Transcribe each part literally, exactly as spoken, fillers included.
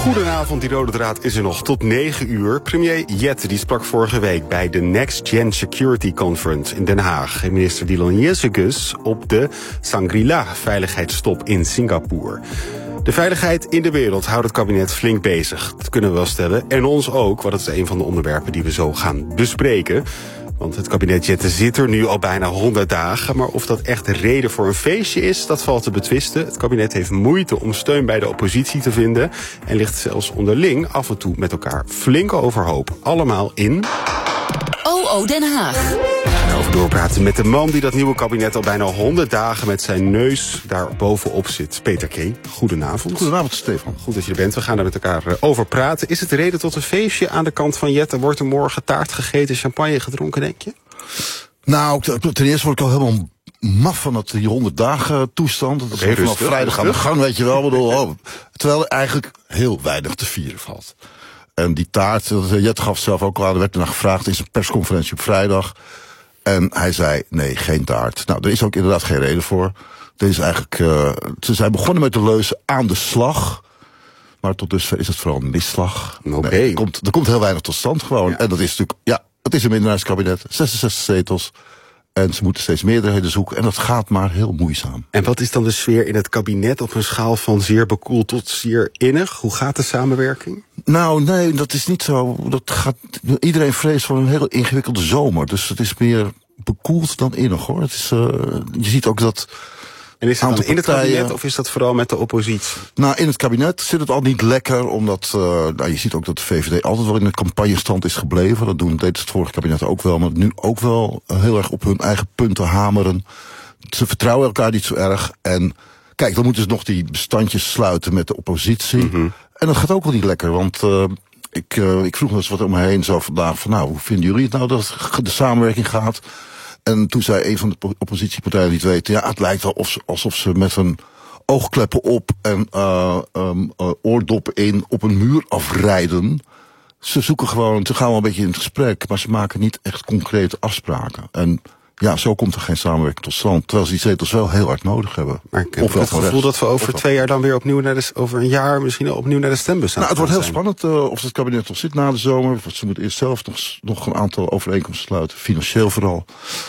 Goedenavond, die rode draad is er nog tot negen uur. Premier Jette die sprak vorige week bij de Next Gen Security Conference in Den Haag. En minister Dylan Jezegus op de Shangri-La-veiligheidstop in Singapore. De veiligheid in de wereld houdt het kabinet flink bezig. Dat kunnen we wel stellen. En ons ook, want dat is een van de onderwerpen die we zo gaan bespreken. Want het kabinet Jette zit er nu al bijna honderd dagen. Maar of dat echt de reden voor een feestje is, dat valt te betwisten. Het kabinet heeft moeite om steun bij de oppositie te vinden. En ligt zelfs onderling af en toe met elkaar flink overhoop. Allemaal in O O Den Haag. En over doorpraten met de man die dat nieuwe kabinet al bijna honderd dagen met zijn neus daar bovenop zit. Peter K. Goedenavond. Goedenavond, Stefan. Goed dat je er bent. We gaan daar met elkaar over praten. Is het de reden tot een feestje aan de kant van Jette? Wordt er morgen taart gegeten, champagne gedronken, denk je? Nou, ten eerste word ik al helemaal maf van het die honderd dagen toestand. Dat is okay, vanaf rustig, vrijdag aan de gang, weet je wel. Bedoel, oh, terwijl er eigenlijk heel weinig te vieren valt. En die taart, Jette gaf zelf ook al aan, er werd ernaar gevraagd in zijn persconferentie op vrijdag. En hij zei, nee, geen taart. Nou, er is ook inderdaad geen reden voor. Er is eigenlijk, uh, ze zijn begonnen met de leuze aan de slag. Maar tot dusver is het vooral een misslag. Oké. Okay. Nee, er, komt, er komt heel weinig tot stand gewoon. Ja. En dat is natuurlijk, ja, het is een minderheidskabinet. zesenzestig zetels. En ze moeten steeds meerderheden zoeken. En dat gaat maar heel moeizaam. En wat is dan de sfeer in het kabinet op een schaal van zeer bekoeld tot zeer innig? Hoe gaat de samenwerking? Nou, nee, dat is niet zo. Dat gaat, iedereen vreest voor een heel ingewikkelde zomer. Dus het is meer bekoeld dan innig, hoor. Het is, uh, je ziet ook dat. En is het dan in het kabinet of is dat vooral met de oppositie? Nou, in het kabinet zit het al niet lekker, omdat uh, nou, je ziet ook dat de V V D altijd wel in de campagnestand is gebleven. Dat doen, deed het vorige kabinet ook wel, maar nu ook wel heel erg op hun eigen punten hameren. Ze vertrouwen elkaar niet zo erg. En kijk, dan moeten ze nog die bestandjes sluiten met de oppositie. Mm-hmm. En dat gaat ook wel niet lekker, want uh, ik, uh, ik vroeg wel eens wat om me heen zo vandaag van, nou, hoe vinden jullie het nou dat de samenwerking gaat? En toen zei een van de oppositiepartijen die het weten, ja, het lijkt wel of, alsof ze met een oogkleppen op en uh, um, uh, oordoppen in op een muur afrijden. Ze zoeken gewoon, ze gaan wel een beetje in het gesprek, maar ze maken niet echt concrete afspraken. En ja, zo komt er geen samenwerking tot stand, terwijl ze die zetels wel heel hard nodig hebben. Maar ik heb het gevoel rechts, dat we over twee jaar dan weer opnieuw naar de, over een jaar misschien opnieuw naar de stembus gaan. Nou, het wordt heel zijn. spannend uh, of het kabinet nog zit na de zomer. Ze moeten eerst zelf nog, nog een aantal overeenkomsten sluiten, financieel vooral.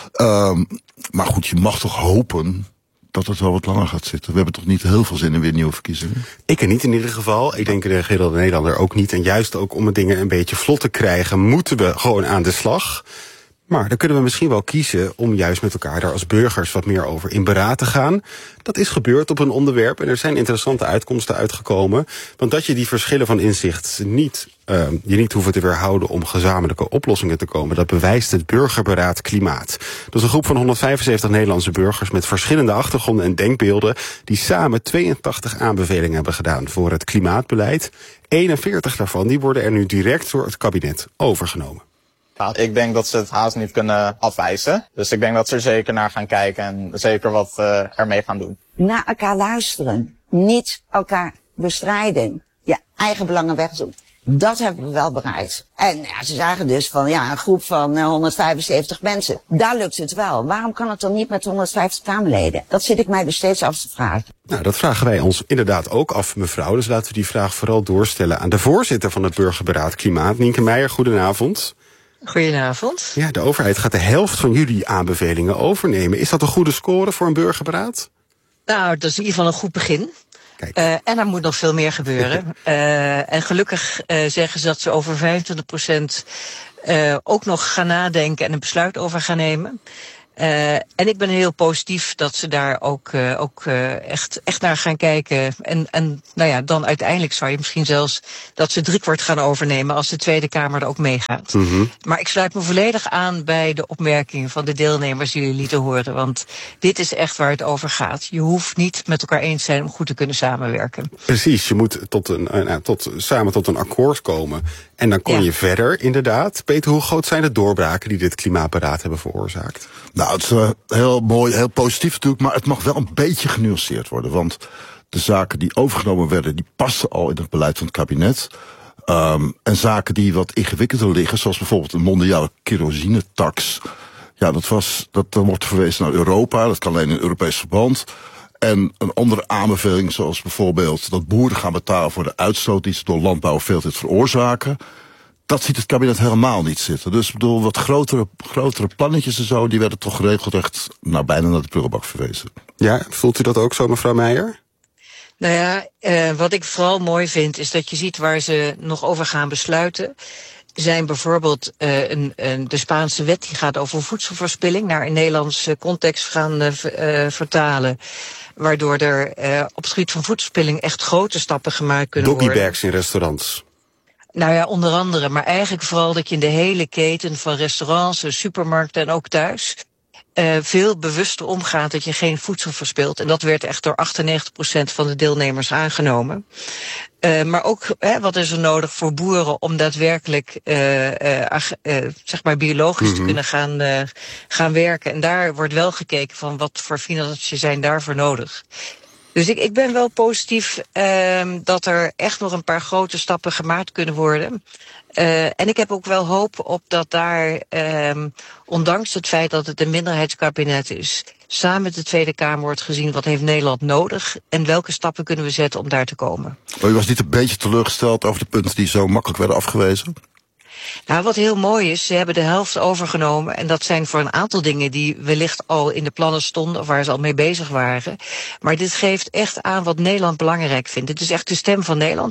Um, maar goed, je mag toch hopen dat het wel wat langer gaat zitten. We hebben toch niet heel veel zin in weer nieuwe verkiezingen? Ik er niet in ieder geval. Ik denk de gemiddelde Nederlander ook niet. En juist ook om de dingen een beetje vlot te krijgen, moeten we gewoon aan de slag. Maar dan kunnen we misschien wel kiezen om juist met elkaar daar als burgers wat meer over in beraad te gaan. Dat is gebeurd op een onderwerp en er zijn interessante uitkomsten uitgekomen. Want dat je die verschillen van inzicht niet, uh, je niet hoeft te weerhouden om gezamenlijke oplossingen te komen, dat bewijst het Burgerberaad Klimaat. Dat is een groep van honderdvijfenzeventig Nederlandse burgers met verschillende achtergronden en denkbeelden die samen tweeëntachtig aanbevelingen hebben gedaan voor het klimaatbeleid. eenenveertig daarvan die worden er nu direct door het kabinet overgenomen. Ik denk dat ze het haast niet kunnen afwijzen. Dus ik denk dat ze er zeker naar gaan kijken en zeker wat uh, ermee gaan doen. Naar elkaar luisteren. Niet elkaar bestrijden. Je eigen belangen wegdoen. Dat hebben we wel bereikt. En ja, ze zagen dus van ja, een groep van uh, honderdvijfenzeventig mensen. Daar lukt het wel. Waarom kan het dan niet met honderdvijftig Kamerleden? Dat zit ik mij dus steeds af te vragen. Nou, dat vragen wij ons inderdaad ook af, mevrouw. Dus laten we die vraag vooral doorstellen aan de voorzitter van het Burgerberaad Klimaat, Nienke Meijer. Goedenavond. Goedenavond. Ja, de overheid gaat de helft van jullie aanbevelingen overnemen. Is dat een goede score voor een burgerberaad? Nou, dat is in ieder geval een goed begin. Kijk. Uh, en er moet nog veel meer gebeuren. uh, en gelukkig uh, zeggen ze dat ze over vijfentwintig procent uh, ook nog gaan nadenken en een besluit over gaan nemen. Uh, en ik ben heel positief dat ze daar ook, uh, ook uh, echt, echt naar gaan kijken. En, en nou ja, dan uiteindelijk zou je misschien zelfs dat ze driekwart gaan overnemen als de Tweede Kamer er ook meegaat. Mm-hmm. Maar ik sluit me volledig aan bij de opmerkingen van de deelnemers die jullie lieten horen. Want dit is echt waar het over gaat. Je hoeft niet met elkaar eens te zijn om goed te kunnen samenwerken. Precies, je moet tot een, uh, tot, samen tot een akkoord komen. En dan kom ja. je verder, inderdaad. Peter, hoe groot zijn de doorbraken die dit klimaatberaad hebben veroorzaakt? Nou, het is uh, heel mooi, heel positief natuurlijk, maar het mag wel een beetje genuanceerd worden. Want de zaken die overgenomen werden, die passen al in het beleid van het kabinet. Um, en zaken die wat ingewikkelder liggen, zoals bijvoorbeeld een mondiale kerosinetax. Ja, dat was, dat dan wordt verwezen naar Europa, dat kan alleen in Europees verband. En een andere aanbeveling, zoals bijvoorbeeld dat boeren gaan betalen voor de uitstoot die ze door landbouw veel tijd veroorzaken. Dat ziet het kabinet helemaal niet zitten. Dus ik bedoel, wat grotere, grotere plannetjes en zo, die werden toch regelrecht nou, bijna naar de prullenbak verwezen. Ja, voelt u dat ook zo, mevrouw Meijer? Nou ja, eh, wat ik vooral mooi vind is dat je ziet waar ze nog over gaan besluiten. Zijn bijvoorbeeld uh, een, een, de Spaanse wet die gaat over voedselverspilling naar een Nederlandse context gaan uh, uh, vertalen. Waardoor er uh, op het gebied van voedselverspilling echt grote stappen gemaakt kunnen worden. Doggybags in restaurants. Nou ja, onder andere, maar eigenlijk vooral dat je in de hele keten van restaurants, supermarkten en ook thuis Uh, veel bewuster omgaat dat je geen voedsel verspilt. En dat werd echt door achtennegentig procent van de deelnemers aangenomen. Uh, maar ook, hè, wat is er nodig voor boeren om daadwerkelijk uh, uh, uh, zeg maar biologisch mm-hmm. te kunnen gaan, uh, gaan werken. En daar wordt wel gekeken van wat voor financiën zijn daarvoor nodig. Dus ik, ik ben wel positief uh, dat er echt nog een paar grote stappen gemaakt kunnen worden. Uh, en ik heb ook wel hoop op dat daar, uh, ondanks het feit dat het een minderheidskabinet is, samen met de Tweede Kamer wordt gezien wat heeft Nederland nodig en welke stappen kunnen we zetten om daar te komen. Maar u was niet een beetje teleurgesteld over de punten die zo makkelijk werden afgewezen? Nou, wat heel mooi is, ze hebben de helft overgenomen. En dat zijn voor een aantal dingen die wellicht al in de plannen stonden of waar ze al mee bezig waren. Maar dit geeft echt aan wat Nederland belangrijk vindt. Het is echt de stem van Nederland.